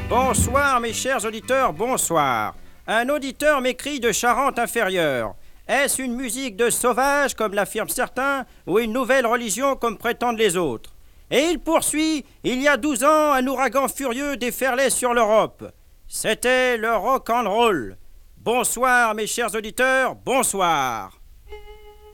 Bonsoir mes chers auditeurs, bonsoir. Un auditeur m'écrit de Charente-Inférieure. Est-ce une musique de sauvage comme l'affirment certains ou une nouvelle religion comme prétendent les autres? Et il poursuit, il y a 12 ans, un ouragan furieux déferlait sur l'Europe. C'était le rock'n'roll. Bonsoir mes chers auditeurs, bonsoir.